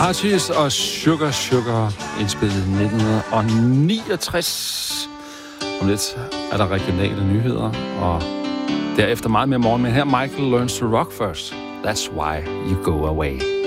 Archie's og Sugar Sugar, indspillet i 1969. Om lidt er der regionale nyheder, og derefter meget mere morgen. Men her Michael Learns to Rock First. That's why you go away.